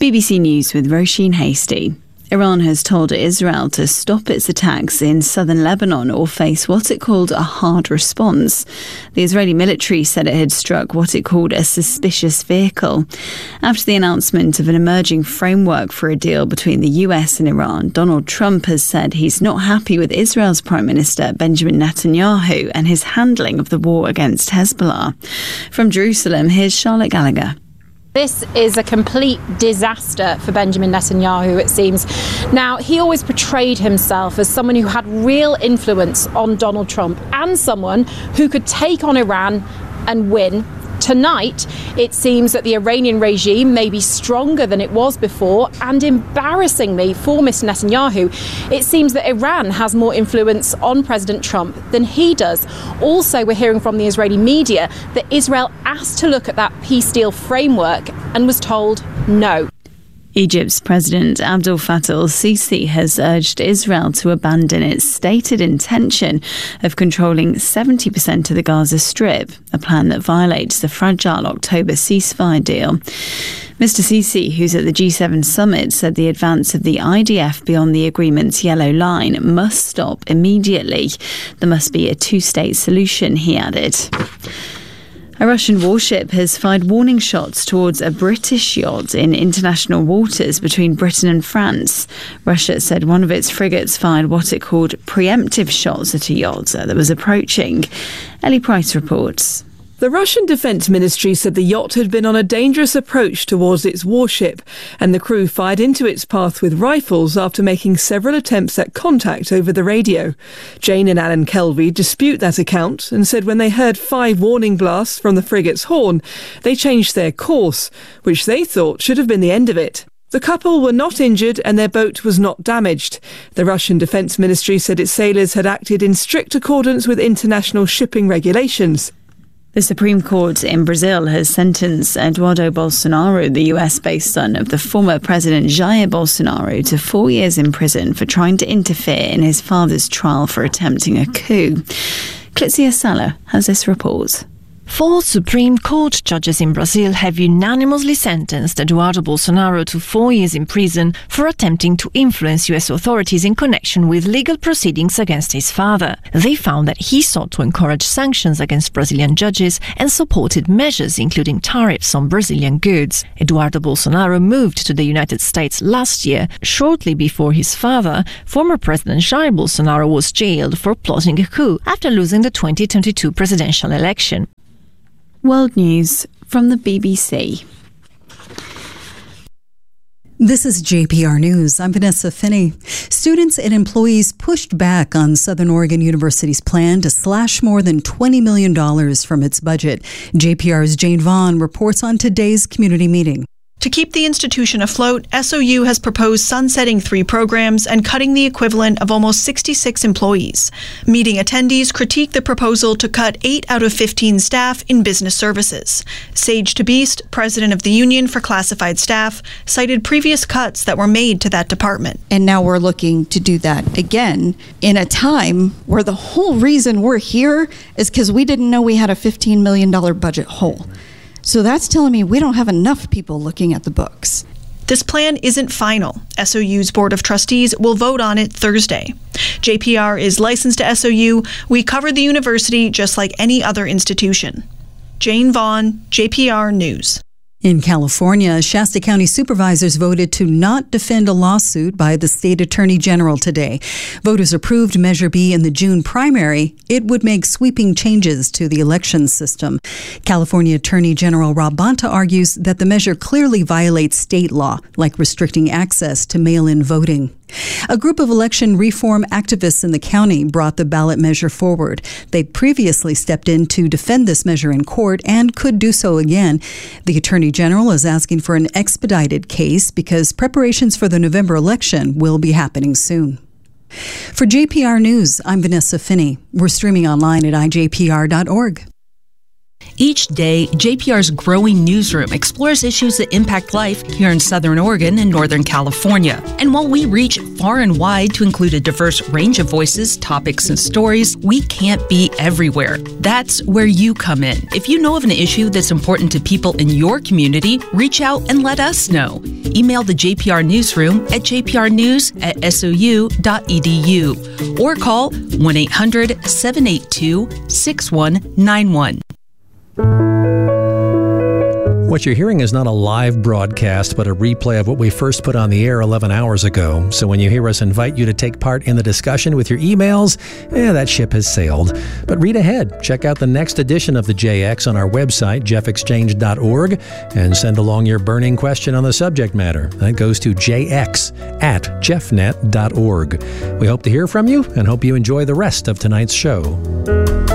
BBC News with Roisin Hastie. Iran has told Israel to stop its attacks in southern Lebanon or face what it called a hard response. The Israeli military said it had struck what it called a suspicious vehicle. After the announcement of an emerging framework for a deal between the US and Iran, Donald Trump has said he's not happy with Israel's Prime Minister Benjamin Netanyahu and his handling of the war against Hezbollah. From Jerusalem, here's Charlotte Gallagher. This is a complete disaster for Benjamin Netanyahu, it seems. Now, he always portrayed himself as someone who had real influence on Donald Trump and someone who could take on Iran and win. Tonight, it seems that the Iranian regime may be stronger than it was before, and embarrassingly for Mr. Netanyahu, it seems that Iran has more influence on President Trump than he does. Also, we're hearing from the Israeli media that Israel asked to look at that peace deal framework and was told no. Egypt's President Abdel Fattah el-Sisi has urged Israel to abandon its stated intention of controlling 70% of the Gaza Strip, a plan that violates the fragile October ceasefire deal. Mr. Sisi, who's at the G7 summit, said the advance of the IDF beyond the agreement's yellow line must stop immediately. There must be a two-state solution, he added. A Russian warship has fired warning shots towards a British yacht in international waters between Britain and France. Russia said one of its frigates fired what it called preemptive shots at a yacht that was approaching. Ellie Price reports. The Russian Defense Ministry said the yacht had been on a dangerous approach towards its warship, and the crew fired into its path with rifles after making several attempts at contact over the radio. Jane and Alan Kelvey dispute that account and said when they heard 5 warning blasts from the frigate's horn, they changed their course, which they thought should have been the end of it. The couple were not injured and their boat was not damaged. The Russian Defense Ministry said its sailors had acted in strict accordance with international shipping regulations. The Supreme Court in Brazil has sentenced Eduardo Bolsonaro, the US-based son of the former President Jair Bolsonaro, to 4 years in prison for trying to interfere in his father's trial for attempting a coup. Clitzia Sala has this report. 4 Supreme Court judges in Brazil have unanimously sentenced Eduardo Bolsonaro to 4 years in prison for attempting to influence US authorities in connection with legal proceedings against his father. They found that he sought to encourage sanctions against Brazilian judges and supported measures including tariffs on Brazilian goods. Eduardo Bolsonaro moved to the United States last year, shortly before his father, former President Jair Bolsonaro, was jailed for plotting a coup after losing the 2022 presidential election. World News from the BBC. This is JPR News. I'm Vanessa Finney. Students and employees pushed back on Southern Oregon University's plan to slash more than $20 million from its budget. JPR's Jane Vaughn reports on today's community meeting. To keep the institution afloat, SOU has proposed sunsetting 3 programs and cutting the equivalent of almost 66 employees. Meeting attendees critiqued the proposal to cut 8 out of 15 staff in business services. Sage DeBeast, president of the Union for Classified Staff, cited previous cuts that were made to that department. And now we're looking to do that again in a time where the whole reason we're here is because we didn't know we had a $15 million budget hole. So that's telling me we don't have enough people looking at the books. This plan isn't final. SOU's Board of Trustees will vote on it Thursday. JPR is licensed to SOU. We cover the university just like any other institution. Jane Vaughn, JPR News. In California, Shasta County supervisors voted to not defend a lawsuit by the state attorney general today. Voters approved Measure B in the June primary. It would make sweeping changes to the election system. California Attorney General Rob Bonta argues that the measure clearly violates state law, like restricting access to mail-in voting. A group of election reform activists in the county brought the ballot measure forward. They previously stepped in to defend this measure in court and could do so again. The Attorney General is asking for an expedited case because preparations for the November election will be happening soon. For JPR News, I'm Vanessa Finney. We're streaming online at ijpr.org. Each day, JPR's growing newsroom explores issues that impact life here in Southern Oregon and Northern California. And while we reach far and wide to include a diverse range of voices, topics, and stories, we can't be everywhere. That's where you come in. If you know of an issue that's important to people in your community, reach out and let us know. Email the JPR newsroom at jprnews@sou.edu or call 1-800-782-6191. What you're hearing is not a live broadcast, but a replay of what we first put on the air 11 hours ago. So when you hear us invite you to take part in the discussion with your emails, that ship has sailed. But read ahead. Check out the next edition of the JX on our website, jeffexchange.org, and send along your burning question on the subject matter. That goes to jx@jeffnet.org. We hope to hear from you and hope you enjoy the rest of tonight's show.